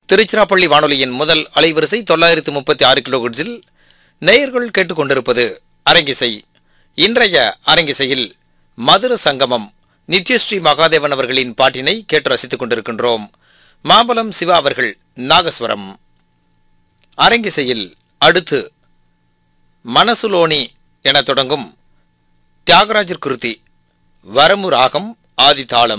திருச்சிராப்பள்ளி வானொலியின் முதல் அலைவரிசை 936 கிலோஹெர்ட்ஸில் நேயர்கள் கேட்டுக்கொண்டிருப்பது அரங்கிசை. இன்றைய அரங்கிசையில் மதுர சங்கமம் நித்யஸ்ரீ மகாதேவன் அவர்களின் பாட்டினை கேட்டு ரசித்துக் கொண்டிருக்கின்றோம். மாம்பலம் சிவா அவர்கள் நாகஸ்வரம். அரங்கிசையில் அடுத்து மனசுலோனி என தொடங்கும் தியாகராஜர் கிருதி வரமு ராகம் ஆதி தாளம்.